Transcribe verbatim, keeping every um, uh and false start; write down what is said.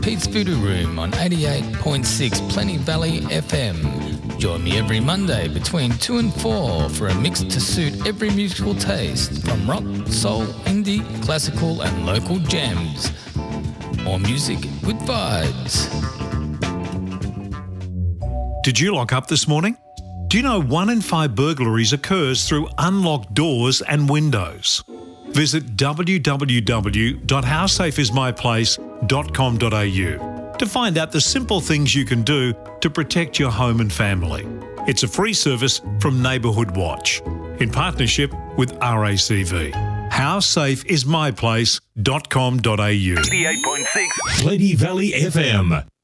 Pete's Voodoo Room on eighty-eight point six Plenty Valley F M. Join me every Monday between two and four for a mix to suit every musical taste, from rock, soul, indie, classical and local gems. More music with vibes. Did you lock up this morning? Do you know one in five burglaries occurs through unlocked doors and windows? Visit w w w dot how safe is my place dot com dot a u to find out the simple things you can do to protect your home and family. It's a free service from Neighbourhood Watch in partnership with R A C V. how safe is my place dot com dot a u. eighty-eight point six Plenty Valley F M.